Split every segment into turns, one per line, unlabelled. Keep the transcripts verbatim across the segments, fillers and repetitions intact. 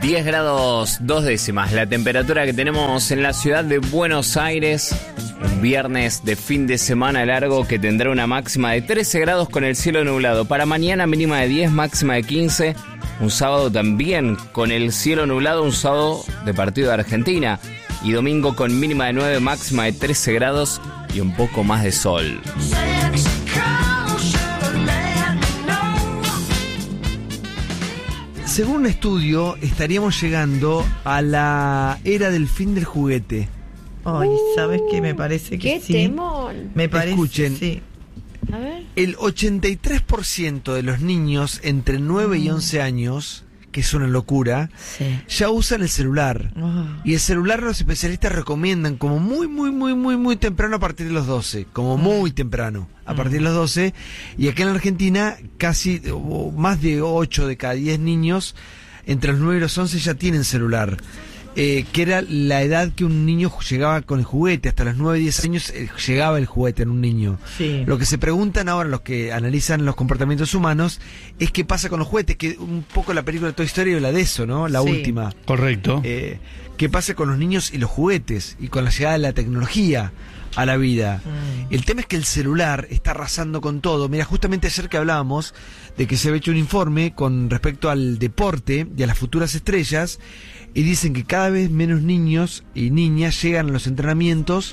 diez grados dos décimas, la temperatura que tenemos en la ciudad de Buenos Aires. Un viernes de fin de semana largo que tendrá una máxima de trece grados con el cielo nublado. Para mañana mínima de diez, máxima de quince. Un sábado también con el cielo nublado, un sábado de partido de Argentina. Y domingo con mínima de nueve, máxima de trece grados y un poco más de sol.
Según un estudio, estaríamos llegando a la era del fin del juguete.
Ay, ¿sabes qué? Me parece que
¡Qué
sí.
temón!
Me parece,
Escuchen,
sí.
A ver.
El ochenta y tres por ciento de los niños entre nueve y once años, que es una locura,
Sí.
ya usan el celular.
Oh.
Y el celular los especialistas recomiendan como muy, muy, muy, muy, muy temprano a partir de los doce. Como muy temprano a partir de los doce. Y acá en la Argentina casi o más de ocho de cada diez niños entre los nueve y los once ya tienen celular. Eh, que era la edad que un niño llegaba con el juguete. Hasta los nueve, diez años eh, llegaba el juguete en un niño.
Sí.
Lo que se preguntan ahora los que analizan los comportamientos humanos es qué pasa con los juguetes, que un poco la película de Toy Story habla de eso, ¿no? La
Sí.
última.
Correcto.
Eh, ¿Qué pasa con los niños y los juguetes? Y con la llegada de la tecnología a la vida.
Mm.
El tema es que el celular está arrasando con todo. Mira, justamente ayer que hablábamos de que se había hecho un informe con respecto al deporte y a las futuras estrellas, y dicen que cada vez menos niños y niñas llegan a los entrenamientos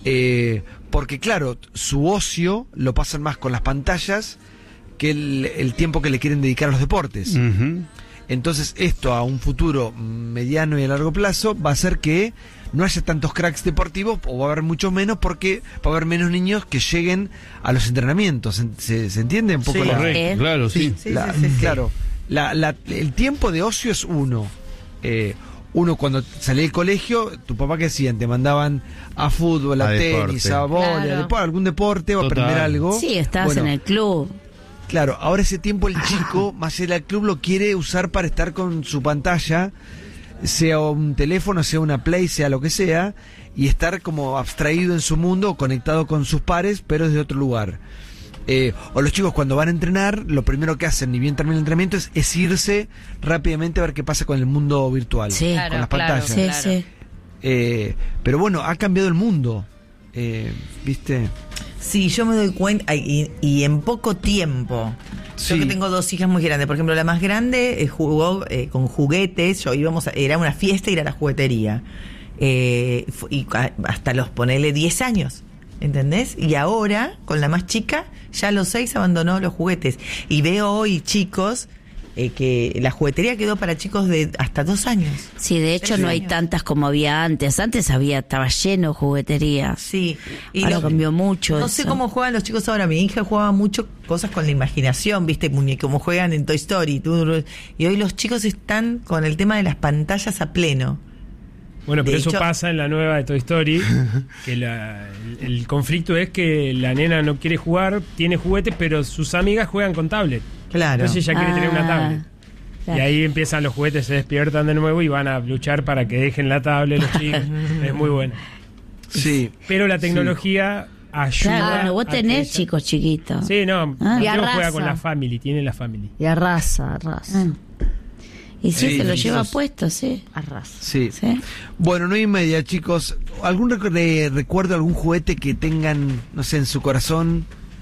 eh, porque, claro, su ocio lo pasan más con las pantallas que el, el tiempo que le quieren dedicar a los deportes.
Ujú.
Entonces esto a un futuro mediano y a largo plazo va a hacer que no haya tantos cracks deportivos, o va a haber mucho menos porque va a haber menos niños que lleguen a los entrenamientos. ¿Se, se entiende un poco
Sí.
la,
Correcto, claro, sí.
Sí,
la-
sí, sí, sí.
claro, la, la- el tiempo de ocio es uno. Eh, uno cuando salí del colegio, tu papá, ¿qué hacían? Te mandaban a fútbol, a,
A
tenis,
deporte.
a vóley,
Claro.
a depo- algún deporte o
Total.
aprender algo.
Sí, estabas
Bueno,
en el club.
Claro, ahora ese tiempo el chico, más allá del club, lo quiere usar para estar con su pantalla, sea un teléfono, sea una Play, sea lo que sea, y estar como abstraído en su mundo, conectado con sus pares, pero desde otro lugar. Eh, o los chicos cuando van a entrenar, lo primero que hacen, ni bien termina el entrenamiento, es, es irse rápidamente a ver qué pasa con el mundo virtual,
Sí.
Claro,
con las
claro.
pantallas.
Sí,
Claro.
sí.
Eh, pero bueno, ha cambiado el mundo, eh, ¿viste?
Sí, yo me doy cuenta, y, y en poco tiempo.
Sí.
Yo que tengo dos hijas muy grandes, por ejemplo, la más grande eh, jugó eh, con juguetes, yo íbamos a- era una fiesta ir a la juguetería. Eh, fu- y a- hasta los ponele diez años, ¿entendés? Y ahora, con la más chica, ya a los seis abandonó los juguetes. Y veo hoy chicos eh, que la juguetería quedó para chicos de hasta dos años.
Sí, de hecho
Tres
no hay
años.
tantas como había antes. Antes había, estaba lleno de jugueterías.
Sí, y
Ahora
lo-
cambió mucho
No sé
eso.
cómo juegan los chicos ahora. Mi hija jugaba mucho cosas con la imaginación, ¿viste? Muñe- como juegan en Toy Story. tú- Y hoy los chicos están con el tema de las pantallas a pleno.
Bueno, pero
De
eso
hecho-
pasa en la nueva de Toy Story, que la- el, el conflicto es que la nena no quiere jugar, tiene juguetes, pero sus amigas juegan con tablet.
Claro.
Entonces ella quiere tener una
Ah,
tablet.
claro.
Y ahí empiezan los juguetes, se despiertan de nuevo y van a luchar para que dejen la tablet los chicos. Es muy bueno.
Sí.
Pero la tecnología ayuda.
Claro, bueno, vos
a que
tenés
ella-
chicos chiquitos.
Sí, no,
Ah.
Y
Mateo juega
arrasa.
con la family, tiene la family.
Y arrasa, arrasa.
Ah. Y sí,
Sí,
se lo
sí,
lleva
sos-
puesto, sí.
Arrasa.
Sí.
¿Sí?
Bueno, no hay media, chicos. ¿Algún recu- eh, recuerdo, algún juguete que tengan, no sé, en su corazón?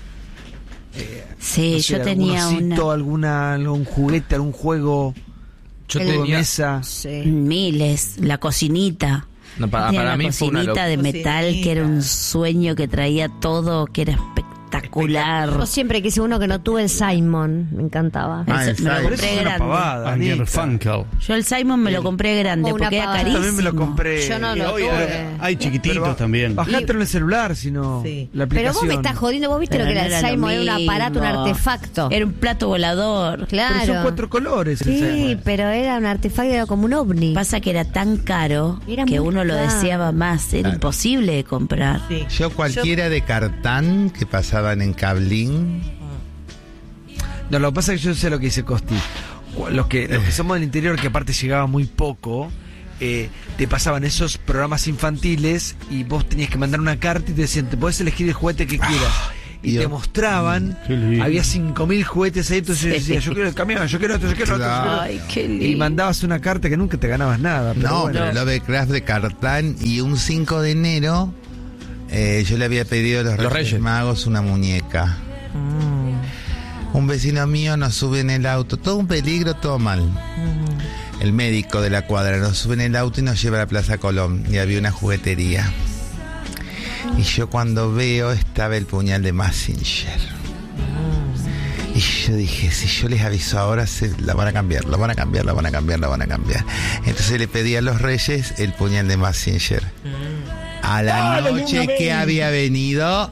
Sí,
No sé,
yo
algún
tenía
osito,
una,
alguna, algún juguete, algún juego,
Yo
juego de
tenía-
mesa.
Sí.
miles, la cocinita.
No, para,
Tenía
para
una
mí fue una
cocinita
locura.
de metal que era un sueño que traía todo, que era espectacular.
Yo siempre quise uno que no tuve, el Simon. Me encantaba.
Ah,
Ese
el
me lo
Simon.
Pero eso
compré
es una
grande.
pavada,
Anger
Anita.
Funkel.
Yo el Simon me lo compré grande
Como una
porque era
pavada.
Yo
carísimo.
también me lo compré.
Yo no lo
Hoy
tuve.
hay chiquititos
Pero
también.
Bajátelo en el celular, sino
Sí.
la
Pero
aplicación.
vos me estás jodiendo, vos viste
Pero
lo que
no
era
era
el
lo
Simon, era un aparato, un
mismo.
artefacto.
Era un plato volador.
Claro.
Pero son cuatro colores. el
Sí,
Simon.
pero era un artefacto, era como un ovni.
Pasa que era tan caro
Era
que
muy
uno lo
caro.
deseaba más. Era
Claro.
imposible de comprar.
Sí.
Yo cualquiera de cartán que pasaban en Cablín.
No, lo que pasa es que yo sé lo que dice Costi. Cu- Los que, los que somos del interior, que aparte llegaba muy poco, eh, te pasaban esos programas infantiles y vos tenías que mandar una carta y te decían, te podés elegir el juguete que quieras. y
Yo-
te mostraban,
Qué lindo.
había cinco mil juguetes ahí, entonces
Sí.
decías, yo quiero el camión, yo quiero otro, yo quiero otro. yo quiero
Ay,
otro.
qué lindo.
Y mandabas una carta que nunca te ganabas nada. Pero
No,
bueno.
pero Lovecraft de Cartán, y un cinco de enero eh, yo le había pedido a los,
Los
Reyes
Reyes.
Magos una muñeca. Un vecino mío nos sube en el auto, todo un peligro, todo mal. El médico de la cuadra nos sube en el auto y nos lleva a la Plaza Colón, y había una juguetería. Y yo cuando veo estaba el puñal de Mazinger. Y yo dije, si yo les aviso ahora, se la van a cambiar, la van a cambiar, la van a cambiar, la van a cambiar. Entonces le pedí a los Reyes el puñal de Mazinger. A la noche que había venido,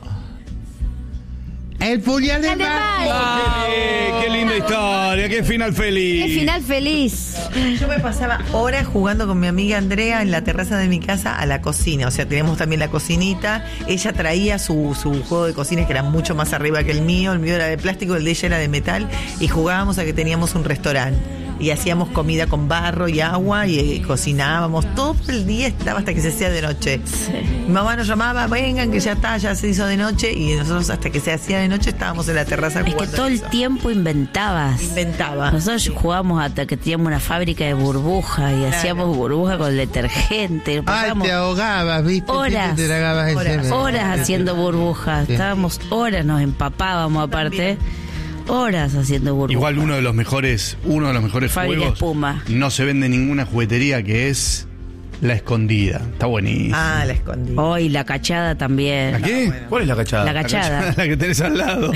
el puñal de
Dale,
Mazinger.
Mike.
¡Qué linda historia! ¡Qué final feliz!
Qué final feliz.
Yo me pasaba horas jugando con mi amiga Andrea en la terraza de mi casa a la cocina. O sea, teníamos también la cocinita. Ella traía su, su juego de cocina que era mucho más arriba que el mío. El mío era de plástico, el de ella era de metal. Y jugábamos a que teníamos un restaurante. Y hacíamos comida con barro y agua y eh, cocinábamos. Todo el día estaba hasta que se hacía de noche. Mi mamá nos llamaba, vengan que ya está, ya se hizo de noche. Y nosotros hasta que se hacía de noche estábamos en la terraza
Es que
jugando
todo
a
el
eso.
tiempo inventabas.
Inventaba.
Nosotros jugábamos hasta que teníamos una fábrica de burbujas y
Claro.
hacíamos burbujas con detergente.
Ay,
Pasábamos
te ahogabas, ¿viste?
horas,
Te tragabas el
horas,
semen.
horas haciendo burbujas.
Sí.
Estábamos horas, nos empapábamos aparte. Horas haciendo burbujas.
Igual uno de los mejores, uno de los mejores
Fábrica
juegos.
espuma.
No se vende en ninguna juguetería, que es La Escondida. Está buenísimo.
Ah, la escondí.
Hoy la cachada también.
¿La qué?
¿Cuál es la cachada?
La
La
cachada.
La que tenés al lado.
Sí,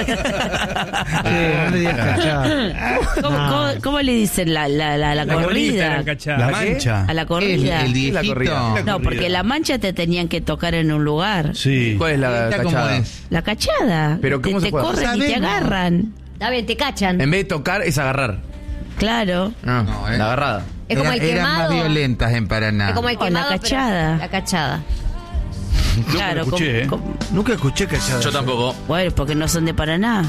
no le digas cachada.
¿Cómo, cómo, cómo le dicen la, la, la, la
La colita
corrida?
era cachada.
La
¿La qué?
mancha.
A la
El,
corrida.
el
la
viejito.
corrida?
No, porque la mancha te tenían que tocar en un lugar.
Sí.
¿Cuál es la
¿Cómo
cachada?
es?
La cachada.
Pero ¿cómo
te,
se
te
puede?
corren y te
Sabemos.
agarran.
Está bien, te cachan.
En vez de tocar, es agarrar.
Claro.
No,
No, eh.
la agarrada.
Es como el
Era- eran
quemado.
más violentas en Paraná.
Es como el
O la
quemado, pero-
cachada.
La cachada.
Yo
Claro.
lo escuché,
como-
¿eh?
como-
Nunca escuché cachada.
Yo tampoco.
bueno, porque no son de Paraná.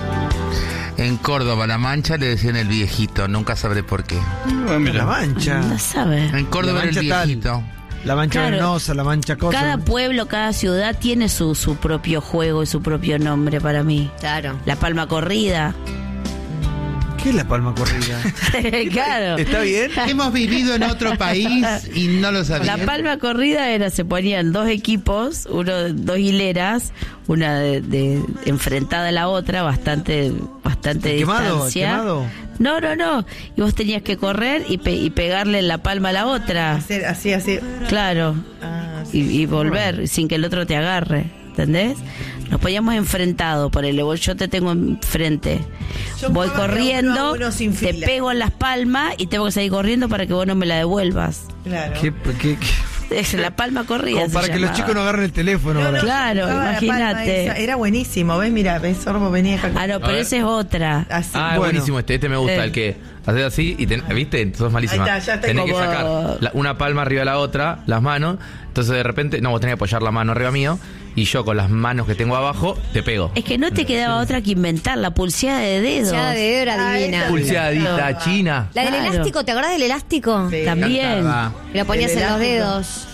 En Córdoba, La Mancha le decían el viejito, nunca sabré por qué.
Ah, mira.
La mancha.
No sabes.
En Córdoba
La
era el
mancha tal.
viejito.
La mancha
Claro.
venenosa, la mancha cosa.
Cada pueblo, cada ciudad tiene su, su propio juego y su propio nombre para mí.
Claro.
La Palma Corrida.
¿Qué es la palma corrida?
Claro.
¿Está bien?
Hemos vivido en otro país y no lo sabíamos.
La Palma Corrida era, se ponían dos equipos, uno, dos hileras, una de, de- enfrentada a la otra, bastante, bastante
¿Quemado?
distancia.
¿Quemado?
No, no, no. Y vos tenías que correr y, pe- y pegarle en la palma a la otra.
Hacer así, así.
Claro.
Ah,
Y, y volver sin que el otro te agarre. ¿Entendés? Nos poníamos enfrentados, por el yo te tengo enfrente.
Yo
Voy
jugaba de
corriendo,
uno a uno sin
te
fila.
pego en las palmas y tengo que seguir corriendo para que vos no me la devuelvas.
Claro.
¿Qué, qué, qué?
Es la palma corrida.
Como
se
para que los
llamaba.
chicos no agarren el teléfono.
No,
ahora.
no,
Claro,
jugaba la palma
imagínate.
esa. Era buenísimo, ¿ves? Mira, ves, Sorbo venía acá.
Ah, no, pero
ver.
esa es otra.
Así.
Ah, es
Bueno.
buenísimo este. Este me gusta.
Eh.
El que haces así y ten- ¿viste? Sos malísima.
Ahí está, ya está
tenés que
como-
sacar la- una palma arriba de la otra, las manos. Entonces de repente, no, vos tenés que apoyar la mano arriba mío. Y yo con las manos que tengo abajo, te pego.
Es que no te quedaba otra que inventar la pulseada de dedos.
Ya de dedo era
Ah,
divina.
esa-
Pulseadita china.
La del
Claro.
elástico, ¿te acordás del elástico?
Sí.
También.
Cantaba.
Que lo ponías
El
en los
elástico.
dedos.